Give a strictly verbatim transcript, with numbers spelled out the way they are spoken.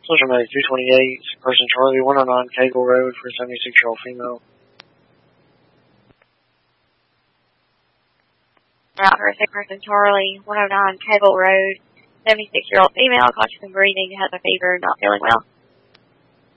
Social Medic two twenty-eight, person Charlie, one oh nine Cagle Road for a seventy-six-year-old female. Out for a sick person Charlie, one oh nine Cagle Road, seventy-six-year-old female, conscious and breathing, has a fever, not feeling well.